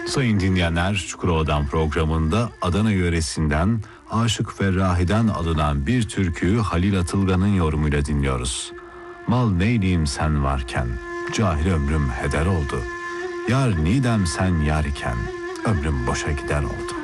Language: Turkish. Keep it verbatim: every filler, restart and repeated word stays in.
Sayın dinleyenler, Çukurova'dan programında Adana yöresinden Aşık Ferrahi'den alınan bir türküyü Halil Atılgan'ın yorumuyla dinliyoruz. Mal neyleyim sen varken, cahil ömrüm heder oldu. Yar nidem sen yar iken, ömrüm boşa gider oldu.